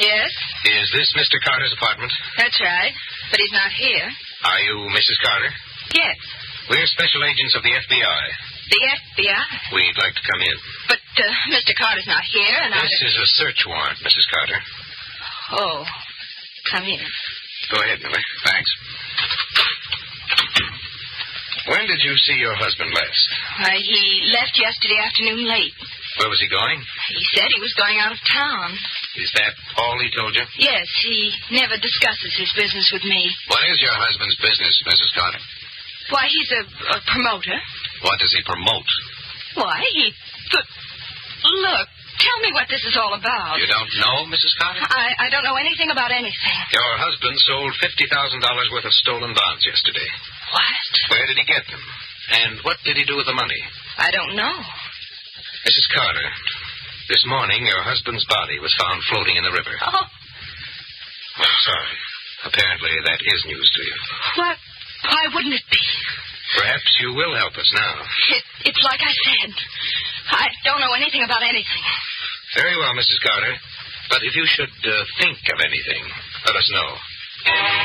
Yes? Is this Mr. Carter's apartment? That's right. But he's not here. Are you Mrs. Carter? Yes. We're special agents of the FBI. The FBI? We'd like to come in. But Mr. Carter's not here, and This is a search warrant, Mrs. Carter. Oh. Come in. Go ahead, Millie. Thanks. When did you see your husband last? Why, he left yesterday afternoon late. Where was he going? He said he was going out of town. Is that all he told you? Yes, he never discusses his business with me. What is your husband's business, Mrs. Carter? Why, he's a promoter. What does he promote? Why, Look, tell me what this is all about. You don't know, Mrs. Carter? I don't know anything about anything. Your husband sold $50,000 worth of stolen bonds yesterday. What? Where did he get them? And what did he do with the money? I don't know. Mrs. Carter, this morning your husband's body was found floating in the river. Oh. I'm sorry. Apparently that is news to you. What? Why wouldn't it be? Perhaps you will help us now. It's like I said. I don't know anything about anything. Very well, Mrs. Carter. But if you should think of anything, let us know.